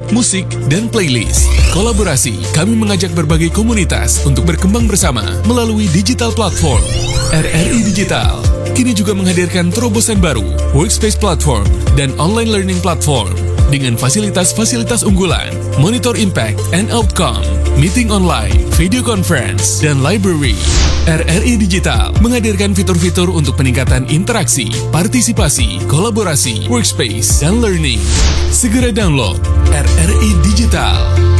musik, dan playlist. Kolaborasi, kami mengajak berbagai komunitas untuk berkembang bersama melalui digital platform. RRI Digital kini juga menghadirkan terobosan baru, workspace platform, dan online learning platform dengan fasilitas-fasilitas unggulan, monitor impact and outcome, meeting online, video conference, dan library. RRI Digital menghadirkan fitur-fitur untuk peningkatan interaksi, partisipasi, kolaborasi, workspace, dan learning. Segera download RRI Digital.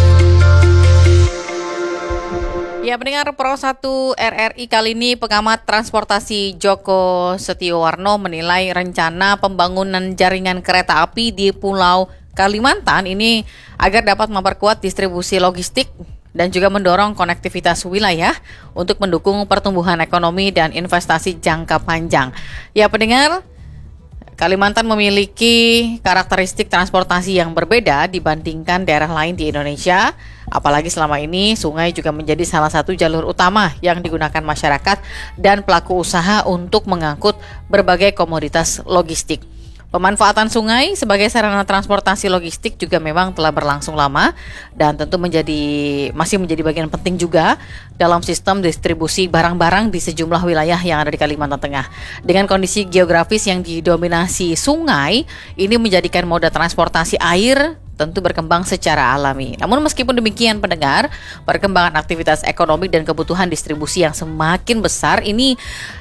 Ya, pendengar Pro 1 RRI kali ini pengamat transportasi Joko Setiowarno menilai rencana pembangunan jaringan kereta api di Pulau Kalimantan ini agar dapat memperkuat distribusi logistik dan juga mendorong konektivitas wilayah untuk mendukung pertumbuhan ekonomi dan investasi jangka panjang. Ya, pendengar, Kalimantan memiliki karakteristik transportasi yang berbeda dibandingkan daerah lain di Indonesia. Apalagi selama ini sungai juga menjadi salah satu jalur utama yang digunakan masyarakat dan pelaku usaha untuk mengangkut berbagai komoditas logistik. Pemanfaatan sungai sebagai sarana transportasi logistik juga memang telah berlangsung lama dan tentu masih menjadi bagian penting juga dalam sistem distribusi barang-barang di sejumlah wilayah yang ada di Kalimantan Tengah. Dengan kondisi geografis yang didominasi sungai, ini menjadikan moda transportasi air tentu berkembang secara alami. Namun meskipun demikian, pendengar, perkembangan aktivitas ekonomi dan kebutuhan distribusi yang semakin besar ini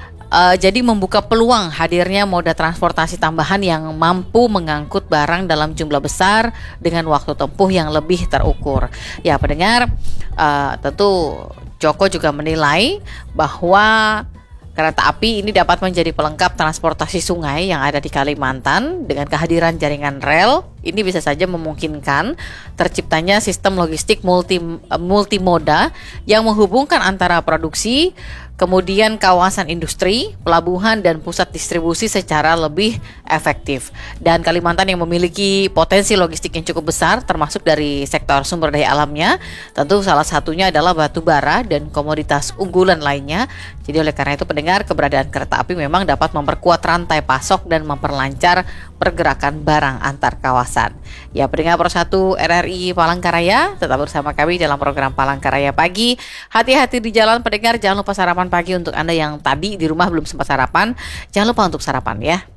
jadi membuka peluang hadirnya moda transportasi tambahan yang mampu mengangkut barang dalam jumlah besar dengan waktu tempuh yang lebih terukur. Ya, pendengar, tentu Joko juga menilai bahwa kereta api ini dapat menjadi pelengkap transportasi sungai yang ada di Kalimantan. Dengan kehadiran jaringan rel, ini bisa saja memungkinkan terciptanya sistem logistik multimoda yang menghubungkan antara produksi, kemudian kawasan industri, pelabuhan, dan pusat distribusi secara lebih efektif. Dan Kalimantan yang memiliki potensi logistik yang cukup besar, termasuk dari sektor sumber daya alamnya, tentu salah satunya adalah batu bara dan komoditas unggulan lainnya. Jadi oleh karena itu, pendengar, keberadaan kereta api memang dapat memperkuat rantai pasok dan memperlancar pergerakan barang antar kawasan. Ya, pendengar Pro 1 RRI Palangkaraya, tetap bersama kami dalam program Palangkaraya Pagi. Hati-hati di jalan, pendengar, jangan lupa sarapan pagi untuk Anda yang tadi di rumah belum sempat sarapan. Jangan lupa untuk sarapan ya.